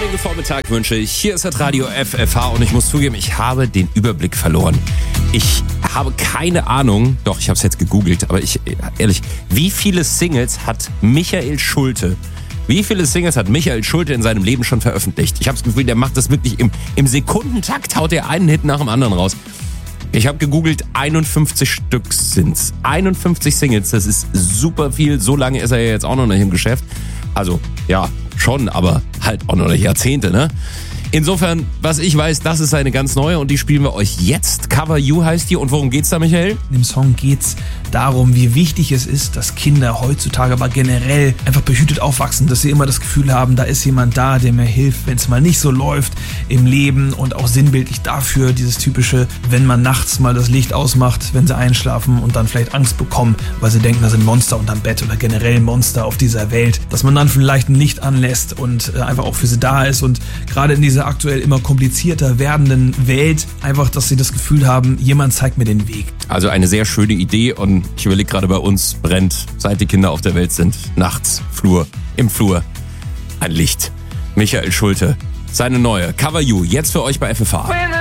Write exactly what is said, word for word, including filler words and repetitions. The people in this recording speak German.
Schönen Vormittag wünsche ich. Hier ist das Radio F F H und ich muss zugeben, ich habe den Überblick verloren. Ich habe keine Ahnung, doch, ich habe es jetzt gegoogelt, aber ich, ehrlich, wie viele Singles hat Michael Schulte, wie viele Singles hat Michael Schulte in seinem Leben schon veröffentlicht? Ich habe das Gefühl, der macht das wirklich im, im Sekundentakt, haut er einen Hit nach dem anderen raus. Ich habe gegoogelt, einundfünfzig Stück sind's. einundfünfzig Singles, das ist super viel. So lange ist er ja jetzt auch noch nicht im Geschäft. Also, ja, schon, aber halt auch noch Jahrzehnte, ne? Insofern, was ich weiß, das ist eine ganz neue und die spielen wir euch jetzt. Cover You heißt die. Und worum geht's da, Michael? In dem Song geht's darum, wie wichtig es ist, dass Kinder heutzutage, aber generell einfach behütet aufwachsen, dass sie immer das Gefühl haben, da ist jemand da, der mir hilft, wenn es mal nicht so läuft im Leben, und auch sinnbildlich dafür dieses typische, wenn man nachts mal das Licht ausmacht, wenn sie einschlafen und dann vielleicht Angst bekommen, weil sie denken, da sind Monster unterm Bett oder generell Monster auf dieser Welt, dass man dann vielleicht ein Licht anlässt und einfach auch für sie da ist, und gerade in dieser aktuell immer komplizierter werdenden Welt einfach, dass sie das Gefühl haben, jemand zeigt mir den Weg. Also eine sehr schöne Idee, und ich überlege gerade, bei uns brennt, seit die Kinder auf der Welt sind, nachts, Flur, im Flur, ein Licht. Michael Schulte, seine neue Cover You, jetzt für euch bei F F H.